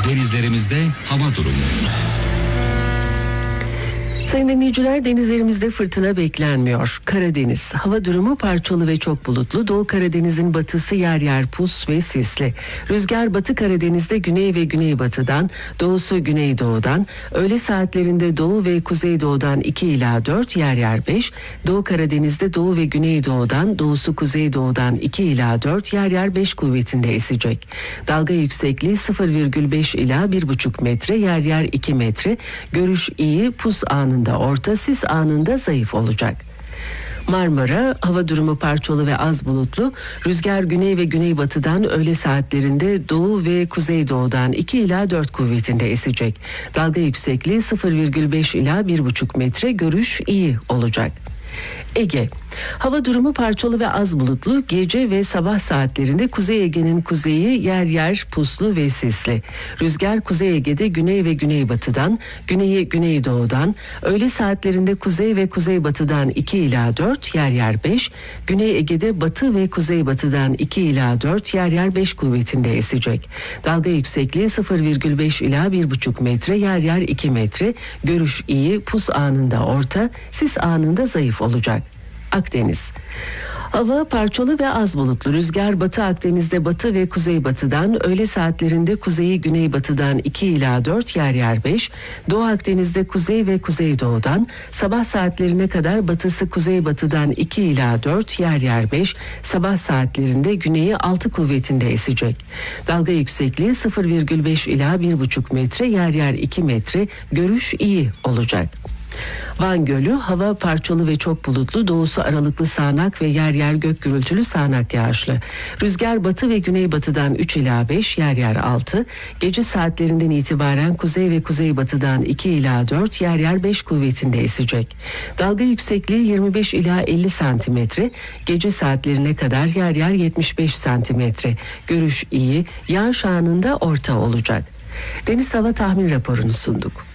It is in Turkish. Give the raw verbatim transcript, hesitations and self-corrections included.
Denizlerimizde hava durumu. Sayın dinleyiciler, denizlerimizde fırtına beklenmiyor. Karadeniz hava durumu parçalı ve çok bulutlu. Doğu Karadeniz'in batısı yer yer pus ve sisli. Rüzgar Batı Karadeniz'de güney ve güneybatıdan, doğusu güneydoğudan, öğle saatlerinde doğu ve kuzeydoğudan iki ila dört, yer yer beş, Doğu Karadeniz'de doğu ve güneydoğudan, doğusu kuzeydoğudan iki ila dört, yer yer beş kuvvetinde esecek. Dalga yüksekliği sıfır virgül beş ila bir buçuk metre, yer yer iki metre. Görüş iyi, pus anında orta, sis anında zayıf olacak. Marmara hava durumu parçalı ve az bulutlu. Rüzgar güney ve güneybatıdan, öğle saatlerinde doğu ve kuzeydoğudan iki ila dört kuvvetinde esecek. Dalga yüksekliği sıfır virgül beş ila bir buçuk metre, görüş iyi olacak. Ege hava durumu parçalı ve az bulutlu. Gece ve sabah saatlerinde Kuzey Ege'nin kuzeyi yer yer puslu ve sisli. Rüzgar Kuzey Ege'de güney ve güneybatıdan, güneyi güneydoğudan, öğle saatlerinde kuzey ve kuzeybatıdan iki ila dört, yer yer beş, Güney Ege'de batı ve kuzeybatıdan iki ila dört, yer yer beş kuvvetinde esecek. Dalga yüksekliği sıfır virgül beş ila bir buçuk metre, yer yer iki metre. Görüş iyi, pus anında orta, sis anında zayıf olacak. Akdeniz hava parçalı ve az bulutlu. Rüzgar Batı Akdeniz'de batı ve kuzeybatıdan, öğle saatlerinde kuzeyi güneybatıdan iki ila dört, yer yer beş, Doğu Akdeniz'de kuzey ve kuzeydoğudan, sabah saatlerine kadar batısı kuzeybatıdan iki ila dört, yer yer beş, sabah saatlerinde güneyi altı kuvvetinde esecek. Dalga yüksekliği sıfır virgül beş ila bir buçuk metre, yer yer iki metre. Görüş iyi olacak. Van Gölü hava parçalı ve çok bulutlu. Doğusu aralıklı sağanak ve yer yer gök gürültülü sağanak yağışlı. Rüzgar batı ve güneybatıdan üç ila beş, yer yer altı. Gece saatlerinden itibaren kuzey ve kuzeybatıdan iki ila dört, yer yer beş kuvvetinde esecek. Dalga yüksekliği yirmi beş ila elli santimetre. Gece saatlerine kadar yer yer yetmiş beş santimetre. Görüş iyi, yağış anında orta olacak. Deniz hava tahmin raporunu sunduk.